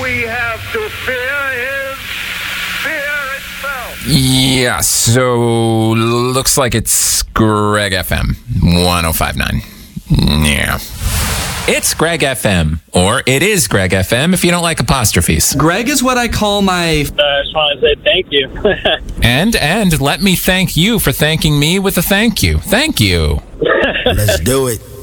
we have to fear is fear itself. Yeah, so looks like it's Greg FM 1059. Yeah. It's Greg FM, or it is Greg FM if you don't like apostrophes. Greg is what I call my... I just want to say thank you. And let me thank you for thanking me with a thank you. Thank you. Let's do it.